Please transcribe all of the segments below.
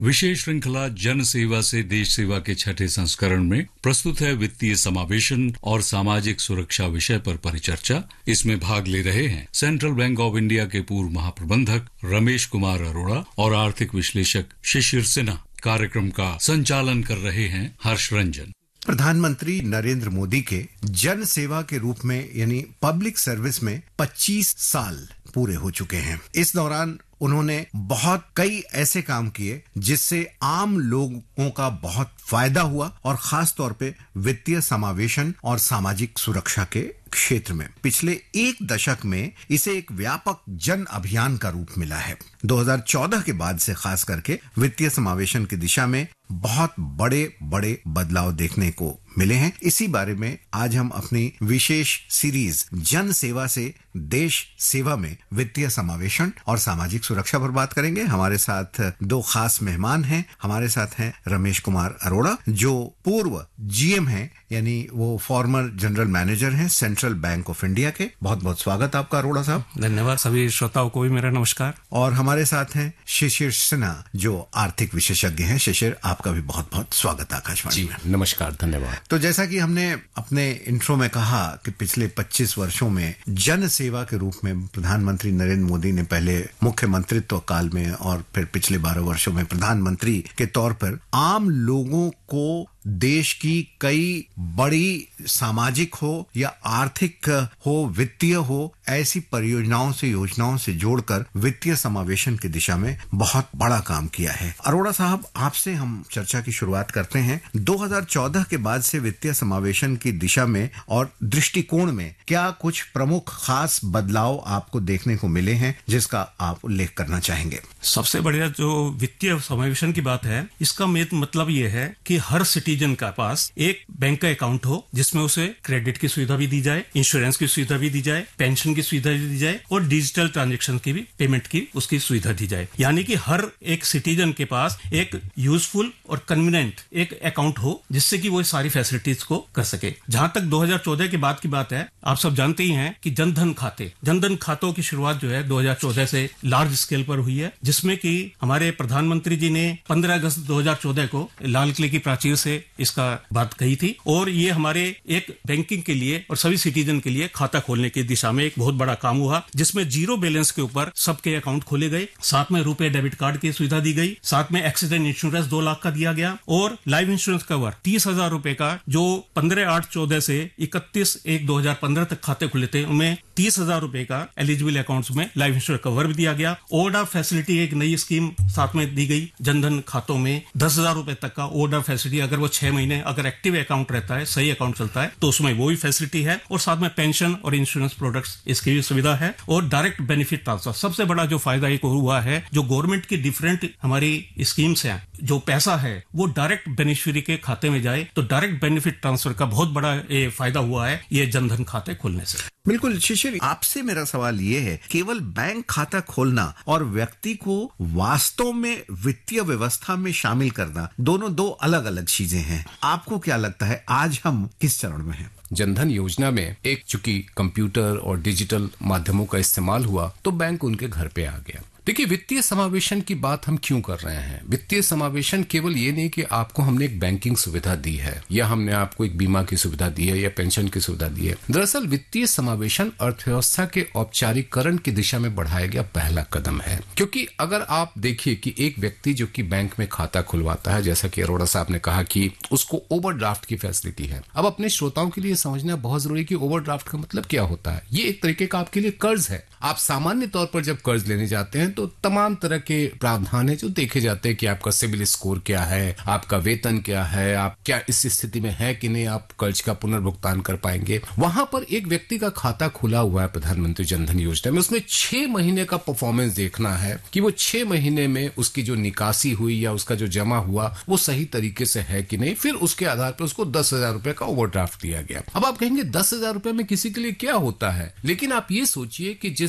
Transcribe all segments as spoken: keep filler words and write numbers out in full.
विशेष श्रृंखला जन सेवा से देश सेवा के छठे संस्करण में प्रस्तुत है वित्तीय समावेशन और सामाजिक सुरक्षा विषय पर परिचर्चा। इसमें भाग ले रहे हैं सेंट्रल बैंक ऑफ इंडिया के पूर्व महाप्रबंधक रमेश कुमार अरोड़ा और आर्थिक विश्लेषक शिशिर सिन्हा। कार्यक्रम का संचालन कर रहे हैं हर्ष रंजन। प्रधानमंत्री नरेंद्र मोदी के जन सेवा के रूप में यानी पब्लिक सर्विस में पच्चीस साल पूरे हो चुके हैं। इस दौरान उन्होंने बहुत कई ऐसे काम किए जिससे आम लोगों का बहुत फायदा हुआ और खास तौर पे वित्तीय समावेशन और सामाजिक सुरक्षा के क्षेत्र में पिछले एक दशक में इसे एक व्यापक जन अभियान का रूप मिला है। दो हज़ार चौदह के बाद से खास करके वित्तीय समावेशन की दिशा में बहुत बड़े बड़े बदलाव देखने को मिले हैं। इसी बारे में आज हम अपनी विशेष सीरीज जन सेवा से देश सेवा में वित्तीय समावेशन और सामाजिक सुरक्षा पर बात करेंगे। हमारे साथ दो खास मेहमान हैं। हमारे साथ हैं रमेश कुमार अरोड़ा जो पूर्व जीएम हैं, यानी वो फॉर्मर जनरल मैनेजर हैं सेंट्रल बैंक ऑफ इंडिया के। बहुत बहुत स्वागत आपका अरोड़ा साहब। धन्यवाद। सभी श्रोताओं को भी मेरा नमस्कार। और हमारे साथ हैं शिशिर सिन्हा जो आर्थिक विशेषज्ञ हैं। शिशिर, आपका भी बहुत बहुत स्वागत आकाशवाणी में। नमस्कार, धन्यवाद। तो जैसा कि हमने अपने इंट्रो में कहा कि पिछले पच्चीस वर्षों में जन सेवा के रूप में प्रधानमंत्री नरेंद्र मोदी ने पहले मुख्यमंत्रित्व काल में और फिर पिछले बारह वर्षों में प्रधानमंत्री के तौर पर आम लोगों को देश की कई बड़ी सामाजिक हो या आर्थिक हो, वित्तीय हो, ऐसी परियोजनाओं से योजनाओं से जोड़कर वित्तीय समावेशन की दिशा में बहुत बड़ा काम किया है। अरोड़ा साहब, आपसे हम चर्चा की शुरुआत करते हैं। दो हज़ार चौदह के बाद से वित्तीय समावेशन की दिशा में और दृष्टिकोण में क्या कुछ प्रमुख खास बदलाव आपको देखने को मिले हैं जिसका आप उल्लेख करना चाहेंगे? सबसे बढ़िया जो वित्तीय समावेशन की बात है, इसका मतलब ये है कि हर सिटीजन का पास एक बैंक का अकाउंट हो जिसमें उसे क्रेडिट की सुविधा भी दी जाए, इंश्योरेंस की सुविधा भी दी जाए, पेंशन की सुविधा भी दी जाए और डिजिटल ट्रांजैक्शन की भी पेमेंट की उसकी सुविधा दी जाए। यानी कि हर एक सिटीजन के पास एक यूजफुल और कन्वीनियंट एक अकाउंट हो जिससे कि वो सारी फैसिलिटीज को कर सके। जहां तक दो हज़ार चौदह के बाद की बात है, आप सब जानते ही हैं कि जनधन खाते जनधन खातों की शुरुआत जो है दो हज़ार चौदह से लार्ज स्केल पर हुई है, जिसमें कि हमारे प्रधानमंत्री जी ने पंद्रह अगस्त दो हज़ार चौदह को लाल किले की प्राचीर से इसका बात कही थी। और ये हमारे एक बैंकिंग के लिए और सभी सिटीजन के लिए खाता खोलने की दिशा में एक बहुत बड़ा काम हुआ, जिसमें जीरो बैलेंस के ऊपर सबके अकाउंट खोले गए, साथ में रुपए डेबिट कार्ड की सुविधा दी गई, साथ में एक्सीडेंट इंश्योरेंस दो लाख का दिया गया और लाइफ इंश्योरेंस कवर तीस हजार रुपए का जो पंद्रह आठ चौदह से इकतीस एक दो हजार पंद्रह तक खाते खुले थे उनमें तीस हजार रुपए का एलिजिबल अकाउंट्स में लाइफ इंश्योरेंस कवर भी दिया गया। ओवरड्राफ्ट फैसिलिटी एक नई स्कीम साथ में दी गई। जनधन खातों में दस हजार रुपए तक का ओवरड्राफ्ट फैसिलिटी, अगर वो छह महीने अगर एक्टिव अकाउंट रहता है, सही अकाउंट चलता है तो उसमें वो भी फैसिलिटी है। और साथ में पेंशन और इंश्योरेंस प्रोडक्ट्स इसकी भी सुविधा है। और डायरेक्ट बेनिफिट ट्रांसफर, सबसे बड़ा जो फायदा एक हुआ है, जो गवर्नमेंट की डिफरेंट हमारी स्कीम्स हैं, जो पैसा है वो डायरेक्ट बेनिफिशियरी के खाते में जाए, तो डायरेक्ट बेनिफिट ट्रांसफर का बहुत बड़ा ये फायदा हुआ है ये जनधन खाते खोलने से। बिल्कुल शिशिर, आपसे मेरा सवाल ये है, केवल बैंक खाता खोलना और व्यक्ति को वास्तव में वित्तीय व्यवस्था में शामिल करना दोनों दो अलग अलग चीजें हैं। आपको क्या लगता है आज हम किस चरण में हैं? जनधन योजना में एक चूंकि कंप्यूटर और डिजिटल माध्यमों का इस्तेमाल हुआ तो बैंक उनके घर पे आ गया। देखिए, वित्तीय समावेशन की बात हम क्यों कर रहे हैं? वित्तीय समावेशन केवल ये नहीं कि आपको हमने एक बैंकिंग सुविधा दी है या हमने आपको एक बीमा की सुविधा दी है या पेंशन की सुविधा दी है। दरअसल वित्तीय समावेशन अर्थव्यवस्था के औपचारिकरण की दिशा में बढ़ाया गया पहला कदम है। क्योंकि अगर आप देखिए कि एक व्यक्ति जो कि बैंक में खाता खुलवाता है, जैसा कि अरोड़ा साहब ने कहा कि उसको ओवरड्राफ्ट की फैसिलिटी है। अब अपने श्रोताओं के लिए समझना बहुत जरूरी है कि ओवरड्राफ्ट का मतलब क्या होता है। ये एक तरीके का आपके लिए कर्ज है। आप सामान्य तौर पर जब कर्ज लेने जाते हैं तो तमाम तरह के प्रावधान है जो देखे जाते हैं कि आपका सिविल स्कोर क्या है, आपका वेतन क्या है, आप क्या इस स्थिति में है कि नहीं आप कर्ज का पुनर्भुगतान कर पाएंगे। वहां पर एक व्यक्ति का खाता खुला हुआ है प्रधानमंत्री जनधन योजना में, उसमें छह महीने का परफॉर्मेंस देखना है कि वो छह महीने में उसकी जो निकासी हुई या उसका जो जमा हुआ वो सही तरीके से है कि नहीं। फिर उसके आधार पर उसको दस हजार रुपए का ओवरड्राफ्ट दिया गया। अब आप कहेंगे दस हजार रुपए में किसी के लिए क्या होता है, लेकिन आप ये सोचिए कि जिस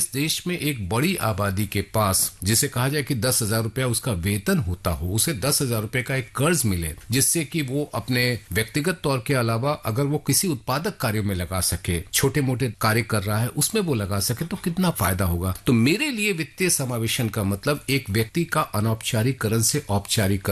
जिस देश में एक बड़ी आबादी के पास, जिसे कहा जाए कि दस हजार रुपया उसका वेतन होता हो, उसे दस हजार रुपए का एक कर्ज मिले जिससे कि वो अपने व्यक्तिगत तौर के अलावा अगर वो किसी उत्पादक कार्यों में लगा सके, छोटे मोटे कार्य कर रहा है उसमें वो लगा सके, तो कितना फायदा होगा। तो मेरे लिए वित्तीय समावेशन का मतलब एक व्यक्ति का अनौपचारिकरण से औपचारिक